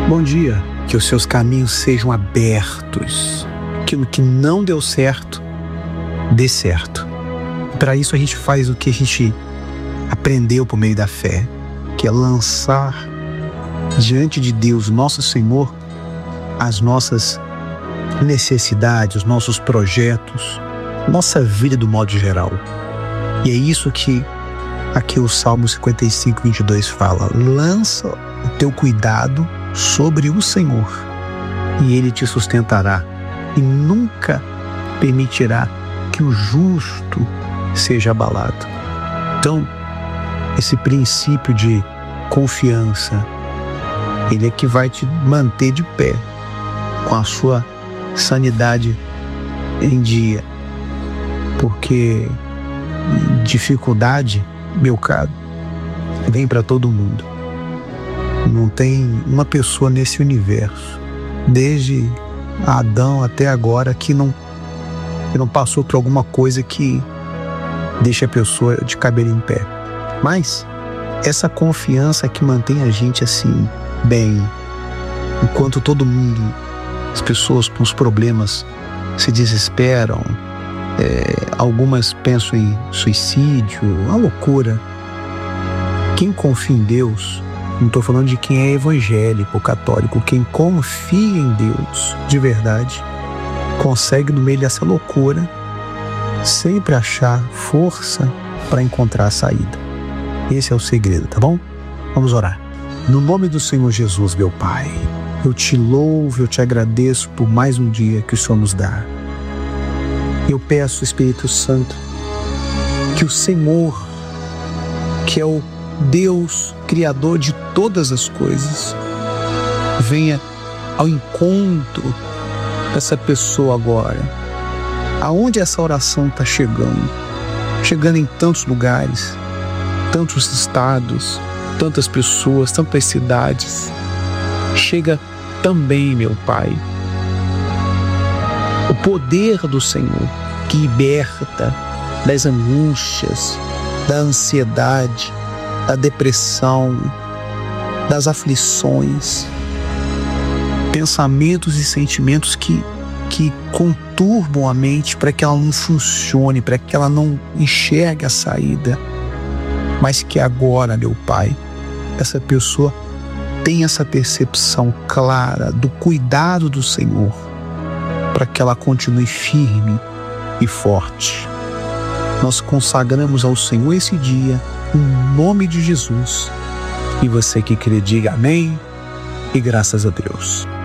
Bom dia, que os seus caminhos sejam abertos. Aquilo que não deu certo, dê certo. Para isso a gente faz o que a gente aprendeu por meio da fé, que é lançar diante de Deus, nosso Senhor, as nossas necessidades, os nossos projetos, nossa vida do modo geral. E é isso que aqui o Salmo 55, 22 fala: lança o teu cuidado sobre o Senhor e Ele te sustentará e nunca permitirá que o justo seja abalado. Então, esse princípio de confiança, ele é que vai te manter de pé, com a sua sanidade em dia. Porque dificuldade, meu caro, vem para todo mundo. Não tem uma pessoa nesse universo, desde Adão até agora, que não passou por alguma coisa que deixa a pessoa de cabelo em pé. Mas essa confiança que mantém a gente assim, bem, enquanto todo mundo, as pessoas com os problemas se desesperam, algumas pensam em suicídio, uma loucura. Quem confia em Deus, não estou falando de quem é evangélico, católico, quem confia em Deus de verdade, consegue no meio dessa loucura sempre achar força para encontrar a saída. Esse é o segredo, tá bom? Vamos orar. No nome do Senhor Jesus, meu Pai, eu te louvo, eu te agradeço por mais um dia que o Senhor nos dá. Eu peço, Espírito Santo, que o Senhor, que é o Deus Criador de todas as coisas, venha ao encontro dessa pessoa agora. Aonde essa oração está chegando? Chegando em tantos lugares, tantos estados, tantas pessoas, tantas cidades. Chega também, meu Pai, o poder do Senhor que liberta das angústias, da ansiedade, da depressão, das aflições, pensamentos e sentimentos que conturbam a mente para que ela não funcione, para que ela não enxergue a saída, mas que agora, meu Pai, essa pessoa tenha essa percepção clara do cuidado do Senhor, para que ela continue firme e forte. Nós consagramos ao Senhor esse dia, em nome de Jesus. E você que crê, diga amém e graças a Deus.